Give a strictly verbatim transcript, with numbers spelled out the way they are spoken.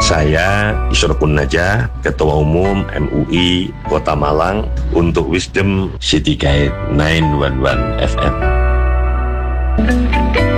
Saya Isyrokun Najah, Ketua Umum M U I Kota Malang untuk Wisdom City Guide sembilan satu satu F M.